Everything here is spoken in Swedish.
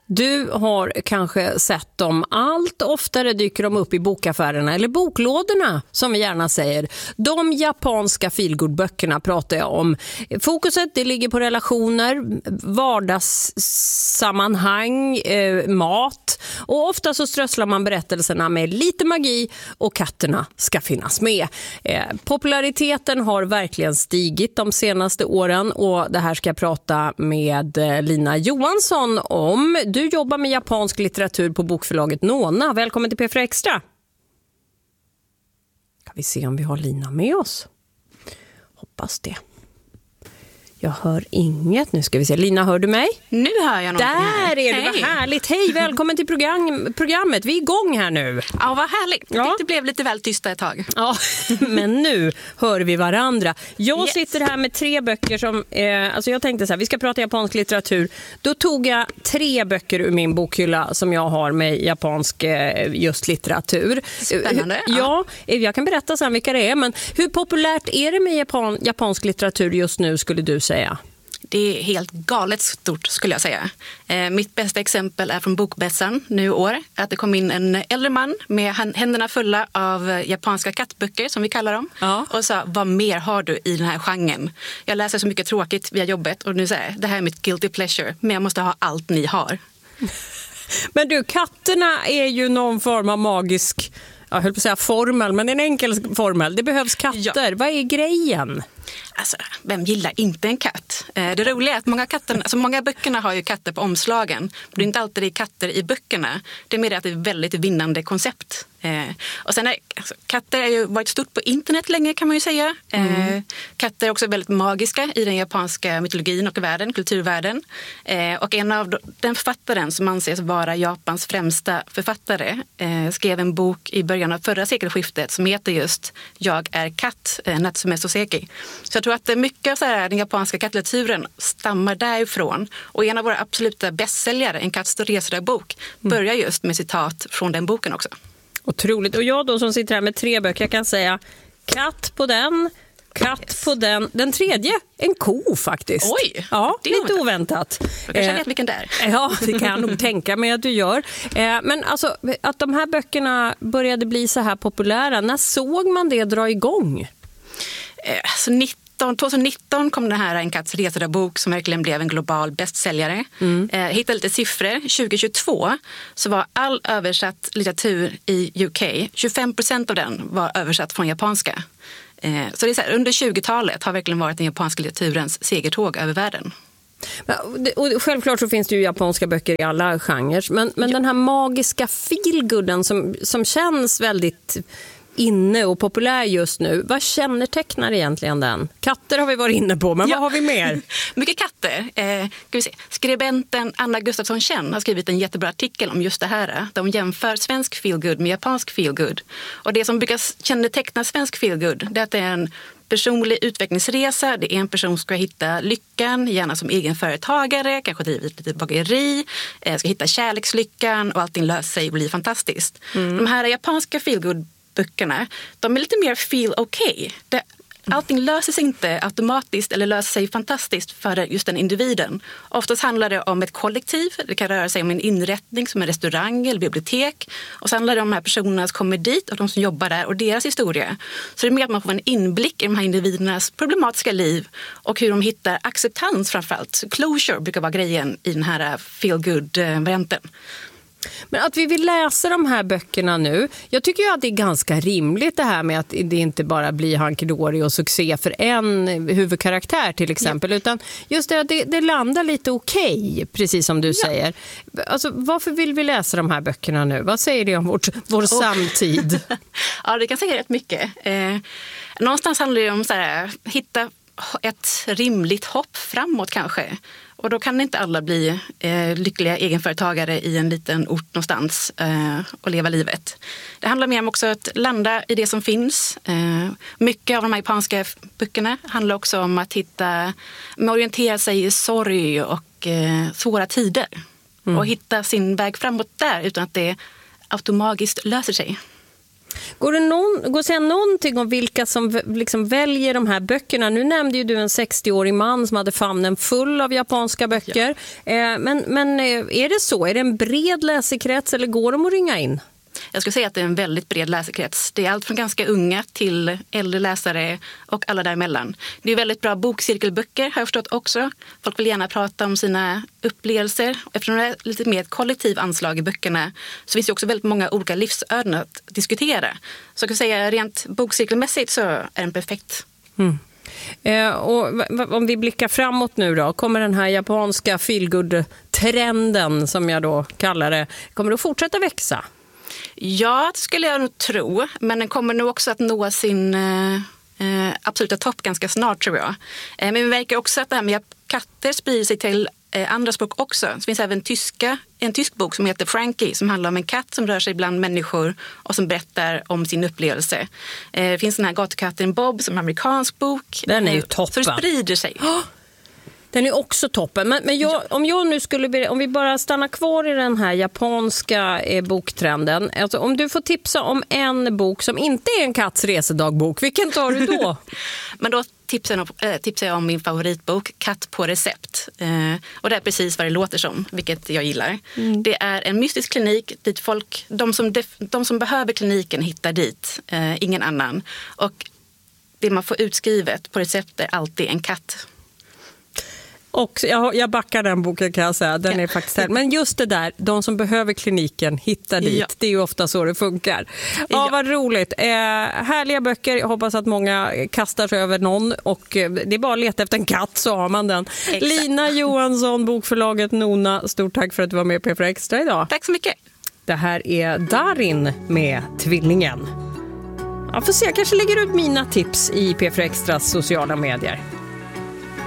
Du har kanske sett dem. Allt oftare dyker de upp i bokaffärerna eller boklådorna som vi gärna säger. De japanska feelgood-böckerna pratar jag om. Fokuset det ligger på relationer, vardagssammanhang, mat och ofta så strösslar man berättelserna med lite magi och katterna ska finnas med. Populariteten har verkligen stigit de senaste åren och det här ska jag prata med Lina Johansson om. Du jobbar med japansk litteratur på bokförlaget Nona. Välkommen till P4 Extra. Kan vi se om vi har Lina med oss? Hoppas det. Jag hör inget. Nu ska vi se. Lina, hör du mig? Nu hör jag någonting. Där är du, vad härligt. Hej, välkommen till programmet. Vi är igång här nu. Ja, vad härligt. Ja. Det blev lite väl tysta ett tag. Ja, men nu hör vi varandra. Jag sitter här med 3 böcker som... alltså jag tänkte så här, vi ska prata japansk litteratur. Då tog jag 3 böcker ur min bokhylla som jag har med japansk just litteratur. Spännande. Ja, jag kan berätta sen vilka det är. Men hur populärt är det med japansk litteratur just nu, skulle du säga? Det är helt galet stort, skulle jag säga. Mitt bästa exempel är från Bokmässan nu i år. Att det kom in en äldre man med händerna fulla av japanska kattböcker, som vi kallar dem. Ja. Och sa, vad mer har du i den här genren? Jag läser så mycket tråkigt via jobbet och nu säger jag, det här är mitt guilty pleasure. Men jag måste ha allt ni har. Men du, katterna är ju någon form av magisk... Jag höll på att säga formel, men en enkel formel. Det behövs katter. Ja. Vad är grejen? Alltså, vem gillar inte en katt? Det roliga är att många böckerna har ju katter på omslagen. Det är inte alltid det är katter i böckerna. Det är mer att det är ett väldigt vinnande koncept. Och sen katter har ju varit stort på internet länge, kan man ju säga. Katter är också väldigt magiska i den japanska mytologin och världen, kulturvärlden. Och en av den författaren som anses vara Japans främsta författare skrev en bok i början av förra sekelskiftet som heter just Jag är katt, Natsume Soseki. Så jag tror att mycket av den japanska kattlitteraturen stammar därifrån. Och en av våra absoluta bästsäljare, En katts resebok, börjar just med citat från den boken också. Otroligt. Och jag då som sitter här med 3 böcker, jag kan säga katt på den, katt på den. Den tredje, en ko faktiskt. Oj! Ja, lite oväntat. Jag kanske vet vilken det är. Ja, det kan jag nog tänka mig att du gör. Men alltså, att de här böckerna började bli så här populära, när såg man det dra igång? 2019 kom den här En katts resebok som verkligen blev en global bästsäljare. Jag hittade lite siffror. 2022 så var all översatt litteratur i UK, 25% av den var översatt från japanska. Så det är så här, under 20-talet har verkligen varit den japanska litteraturens segertåg över världen. Och självklart så finns det ju japanska böcker i alla genrer. Men den här magiska feelgooden som känns väldigt... inne och populär just nu. Vad kännetecknar egentligen den? Katter har vi varit inne på, men vad har vi mer? Mycket katter. Ska vi se. Skribenten Anna Gustafsson Chen har skrivit en jättebra artikel om just det här. De jämför svensk feelgood med japansk feelgood. Och det som brukar känneteckna svensk feelgood, det är att det är en personlig utvecklingsresa. Det är en person som ska hitta lyckan, gärna som egenföretagare, kanske driver ett litet bageri, ska hitta kärlekslyckan och allting löser sig och blir fantastiskt. De här japanska feelgood-böckerna, de är lite mer feel okay. Allting löser sig inte automatiskt eller löser sig fantastiskt för just den individen. Oftast handlar det om ett kollektiv. Det kan röra sig om en inrättning som en restaurang eller bibliotek. Och så handlar det om de här personerna som kommer dit och de som jobbar där och deras historia. Så det är mer att man får en inblick i de här individernas problematiska liv och hur de hittar acceptans framförallt. Closure brukar vara grejen i den här feel-good-varianten. Men att vi vill läsa de här böckerna nu, jag tycker ju att det är ganska rimligt det här med att det inte bara blir hankedori och succé för en huvudkaraktär till exempel, utan just det att det landar lite okej, precis som du säger. Alltså, varför vill vi läsa de här böckerna nu? Vad säger det om vår samtid? Ja, det kan säga rätt mycket. Någonstans handlar det om så här, hitta ett rimligt hopp framåt kanske. Och då kan inte alla bli lyckliga egenföretagare i en liten ort någonstans och leva livet. Det handlar mer om också att landa i det som finns. Mycket av de här japanska böckerna handlar också om att orientera sig i sorg och svåra tider. Och hitta sin väg framåt där utan att det automatiskt löser sig. Går det att säga någonting om vilka som liksom väljer de här böckerna? Nu nämnde ju du en 60-årig man som hade famnen full av japanska böcker. Ja. Men är det så? Är det en bred läsekrets eller går de att ringa in? Jag skulle säga att det är en väldigt bred läsekrets. Det är allt från ganska unga till äldre läsare och alla däremellan. Det är väldigt bra bokcirkelböcker, har jag förstått också. Folk vill gärna prata om sina upplevelser. Eftersom det är lite mer kollektiv anslag i böckerna så finns det också väldigt många olika livsöden att diskutera. Så jag kan säga rent bokcirkelmässigt så är den perfekt. Mm. Och om vi blickar framåt nu då, kommer den här japanska feelgood-trenden som jag då kallar det, kommer det att fortsätta växa? Ja, det skulle jag nog tro. Men den kommer nog också att nå sin absoluta topp ganska snart, tror jag. Men vi märker också att det här med katter sprider sig till andra språk också. Det finns även en tysk bok som heter Frankie som handlar om en katt som rör sig bland människor och som berättar om sin upplevelse. Det finns den här gatukatten Bob som är en amerikansk bok. Den är ju toppen. Så det sprider sig. Den är också toppen. Men om vi bara stannar kvar i den här japanska boktrenden. Alltså, om du får tipsa om en bok som inte är en katts resedagbok, vilken tar du då? Men då tipsar jag om min favoritbok, Katt på recept. Och det är precis vad det låter som, vilket jag gillar. Mm. Det är en mystisk klinik dit de som behöver kliniken hittar dit, ingen annan. Och det man får utskrivet på recept är alltid en katt. Och jag backar den boken, kan jag säga. Den är faktiskt här. Men just det där, de som behöver kliniken hittar dit. Ja. Det är ju ofta så det funkar. Ja, vad roligt. Härliga böcker. Jag hoppas att många kastar sig över någon. Och det är bara att leta efter en katt så har man den. Exakt. Lina Johansson, bokförlaget Nona. Stort tack för att du var med på P4 Extra idag. Tack så mycket. Det här är Darin med Tvillingen. Jag får se, jag kanske lägger ut mina tips i P4 Extras sociala medier.